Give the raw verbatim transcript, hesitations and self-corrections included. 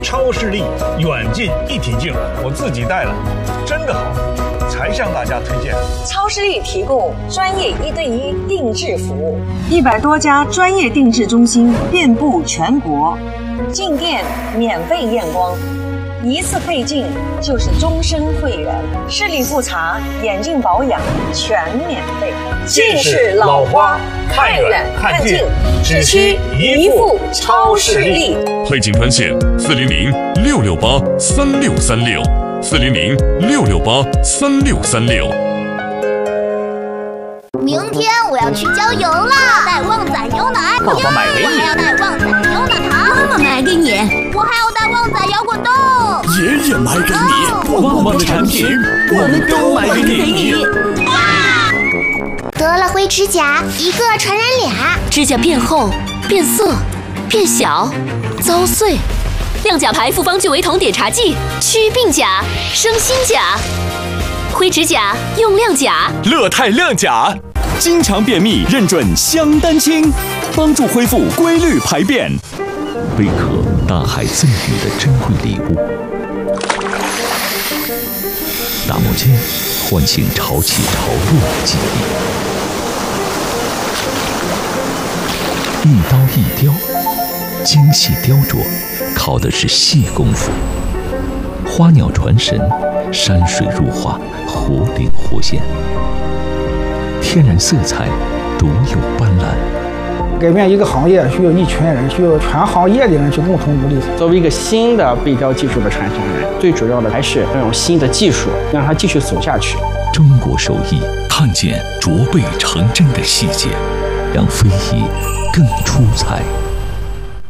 超视力远近一体镜，我自己戴了，真的好，才向大家推荐。 超视力提供专业一对一定制服务，一百多家专业定制中心遍布全国，进店免费验光。一次配镜就是终身会员，视力复查、眼镜保养全免费。近视老花，看远看近，只需一副超视力。 配镜专线：四零零六六八三六三六，四零零六六八三六三六。 明天我要去郊游啦！带旺仔牛奶， 爸爸买给你。 我还要带旺仔牛奶糖， 妈妈买给你。 我还要带旺仔摇滚豆， 爷爷买给你。旺旺的产品，我们都买给你。 得了灰指甲，一个传染俩， 指甲变厚、变色、变小、遭碎。亮甲牌复方聚维酮碘茶剂，祛病甲、生新甲。灰指甲用亮甲， 乐泰亮甲，经常便秘认准香丹清，帮助恢复规律排便。 贝壳，大海赠予的珍贵礼物。打磨剑，唤醒潮起潮落的记忆。一刀一雕，精细雕琢，靠的是细功夫。花鸟传神，山水如画，活灵活现。天然色彩，独有斑斓。 改变一个行业需要一群人，需要全行业的人去共同努力。 作为一个新的背雕技术的传承人，最主要的还是要用新的技术，让它继续走下去。 中国手艺，看见琢背成真的细节，让非遗更出彩。